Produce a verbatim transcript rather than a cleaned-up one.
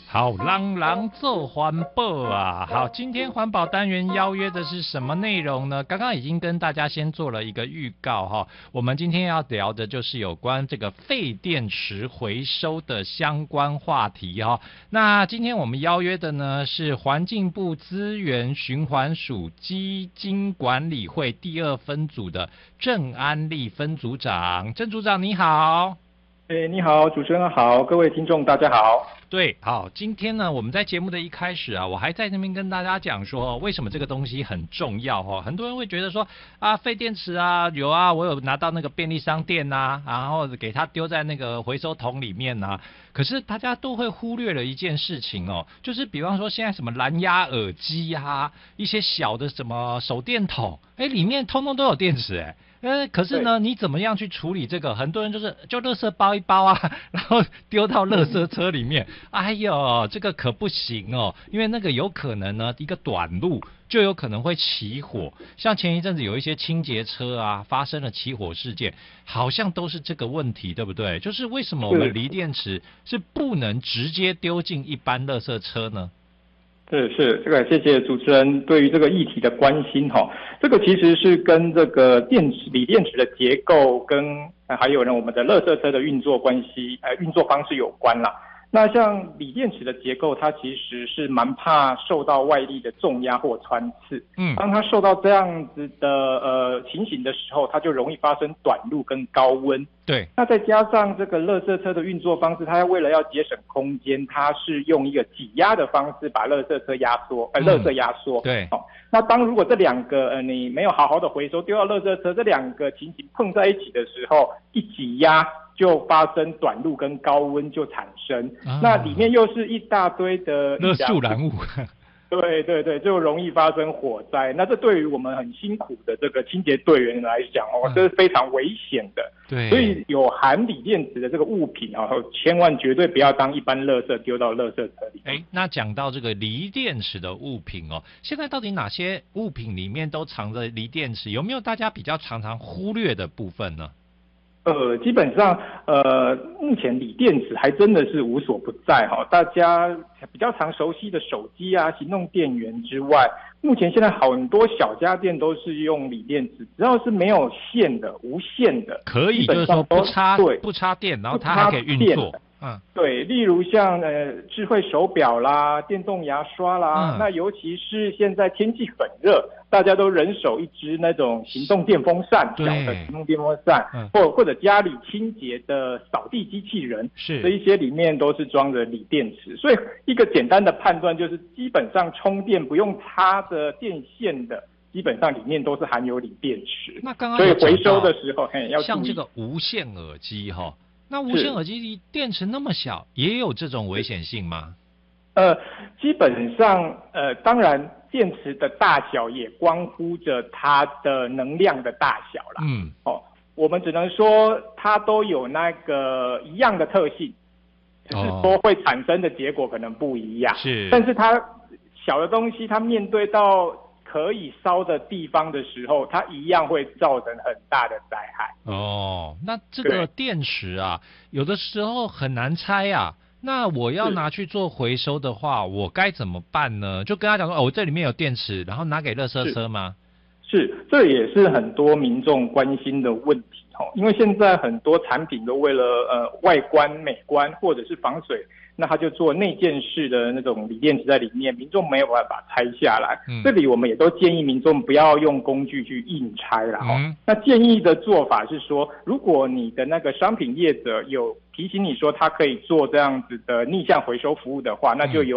好，人人做环保啊！好，今天环保单元邀约的是什么内容呢？刚刚已经跟大家先做了一个预告哈，我们今天要聊的就是有关这个废电池回收的相关话题哈。那今天我们邀约的呢是环境部资源循环署基金管理会第二分组的郑安利分组长，郑组长你好。 哎，你好，主持人好，各位听众大家好。 对，好，今天呢，我们在节目的一开始啊，我还在那边跟大家讲说，为什么这个东西很重要哈。很多人会觉得说啊，废电池啊，有啊，我有拿到那个便利商店呐、啊，然后给它丢在那个回收桶里面呐、啊。可是大家都会忽略了一件事情哦，就是比方说现在什么蓝牙耳机啊，一些小的什么手电筒，哎，里面通通都有电池哎。呃，可是呢，你怎么样去处理这个？很多人就是就垃圾包一包啊，然后丢到垃圾车里面。哎呦，这个可不行哦，因为那个有可能呢，一个短路就有可能会起火。像前一阵子有一些清洁车啊，发生了起火事件，好像都是这个问题，对不对？就是为什么我们锂电池是不能直接丢进一般垃圾车呢？ 是是，这个谢谢主持人对于这个议题的关心哈。这个其实是跟这个电池锂电池的结构跟还有呢我们的垃圾车的运作关系呃运作方式有关啦。那像锂电池的结构，它其实是蛮怕受到外力的重压或穿刺。嗯，当它受到这样子的呃情形的时候，它就容易发生短路跟高温。 对， 那再加上这个垃圾车的运作方式，它为了要节省空间，它是用一个挤压的方式把垃圾车压缩，呃，垃圾压缩。 对， 哦，那当如果这两个呃你没有好好的回收，丢到垃圾车，这两个情形碰在一起的时候，一挤压就发生短路跟高温就产生，啊、那里面又是一大堆的热素燃物。 对对对，就容易发生火灾。那这对于我们很辛苦的这个清洁队员来讲哦，这是非常危险的。 对， 所以有含锂电池的这个物品啊，千万绝对不要当一般垃圾丢到垃圾车里。 哎，那讲到这个锂电池的物品哦，现在到底哪些物品里面都藏着锂电池？有没有大家比较常常忽略的部分呢？ 呃，基本上，呃，目前锂电池还真的是无所不在哈。大家比较常熟悉的手机啊、行动电源之外，目前现在很多小家电都是用锂电池，只要是没有线的、无线的， 可以就是说不插对不插电，然后它还可以运作。嗯， 对，例如像呃智慧手表啦、电动牙刷啦，嗯、那尤其是现在天气很热，大家都人手一支那种行动电风扇，小的行动电风扇，嗯、或或者家里清洁的扫地机器人， 是这一些里面都是装着锂电池，所以一个简单的判断就是，基本上充电不用插着电线的。基本上里面都是含有锂电池， 那刚刚所以回收的时候，嘿，要像这个无线耳机哈。那无线耳机电池那么小，也有这种危险性吗？ 呃，基本上，呃，当然，电池的大小也关乎着它的能量的大小啦。嗯，哦，我们只能说它都有那个一样的特性，只是说会产生的结果可能不一样。 是， 但是它小的东西，它面对到可以烧的地方的时候，它一样会造成很大的灾害。 哦，那这个电池啊，有的时候很难拆啊。那我要拿去做回收的话，我该怎么办呢？就跟他讲说，哦，我这里面有电池，然后拿给垃圾车吗？ 是，是这也是很多民众关心的问题哦。因为现在很多产品都为了呃外观美观或者是防水。那他就做内建式的那种锂电池在里面，民众没有办法拆下来。嗯、这里我们也都建议民众不要用工具去硬拆啦。嗯、那建议的做法是说，如果你的那个商品业者有提醒你说他可以做这样子的逆向回收服务的话，那就由